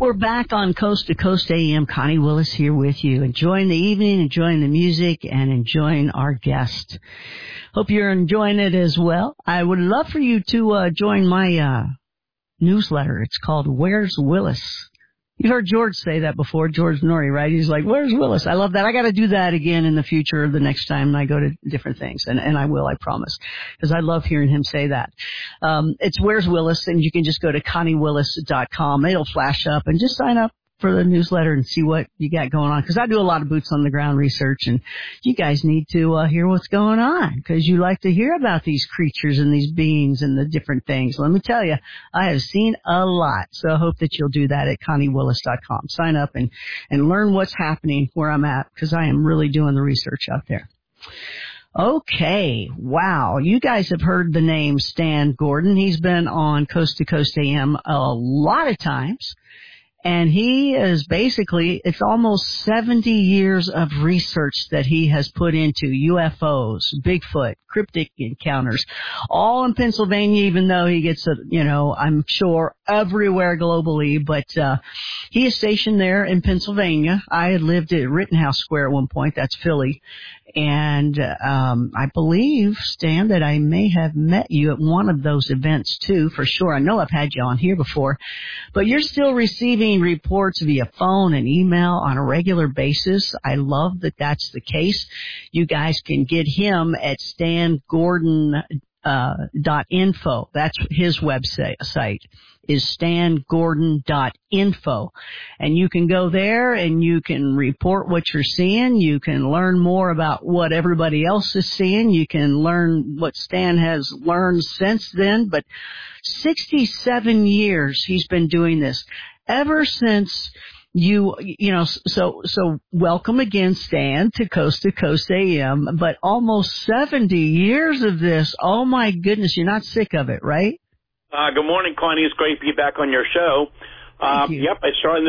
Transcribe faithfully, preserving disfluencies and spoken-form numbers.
We're back on Coast to Coast A M. Connie Willis here with you, enjoying the evening, enjoying the music, and enjoying our guest. Hope you're enjoying it as well. I would love for you to uh, join my uh, newsletter. It's called Where's Willis? You've heard George say that before, George Norrie, right? He's like, where's Willis? I love that. I got to do that again in the future, the next time I go to different things. And, and I will, I promise, because I love hearing him say that. Um, it's Where's Willis? And you can just go to connie willis dot com. It'll flash up and just sign up for the newsletter and see what you got going on. Because I do a lot of boots on the ground research, and you guys need to uh, hear what's going on, because you like to hear about these creatures and these beings and the different things. Let me tell you, I have seen a lot. So I hope that you'll do that at connie willis dot com. Sign up and, and learn what's happening where I'm at, because I am really doing the research out there. Okay, wow. You guys have heard the name Stan Gordon. He's been on Coast to Coast A M a lot of times. And he is basically, it's almost seventy years of research that he has put into U F Os, Bigfoot, cryptic encounters, all in Pennsylvania, even though he gets, a, you know, I'm sure everywhere globally. But uh he is stationed there in Pennsylvania. I had lived at Rittenhouse Square at one point. That's Philly. And um I believe, Stan, that I may have met you at one of those events, too, for sure. I know I've had you on here before. But you're still receiving reports via phone and email on a regular basis. I love that that's the case. You guys can get him at stan gordon dot info. That's his website, site, is stan gordon dot info. And you can go there and you can report what you're seeing. You can learn more about what everybody else is seeing. You can learn what Stan has learned since then. But sixty-seven years he's been doing this. Ever since you, you know, so, so welcome again, Stan, to Coast to Coast A M, but almost seventy years of this. Oh my goodness, you're not sick of it, right? Uh, good morning, Connie. It's great to be back on your show. Thank Um, you. Yep, I started